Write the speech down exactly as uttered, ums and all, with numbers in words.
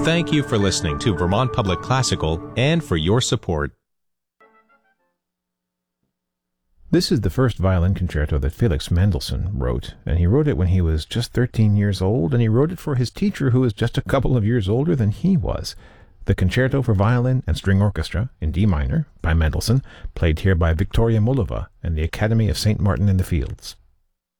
Thank you for listening to Vermont Public Classical and for your support. This is the first violin concerto that Felix Mendelssohn wrote, and he wrote it when he was just thirteen years old, and he wrote it for his teacher who was just a couple of years older than he was. The Concerto for Violin and String Orchestra, in D minor, by Mendelssohn, played here by Victoria Mullova and the Academy of Saint Martin in the Fields.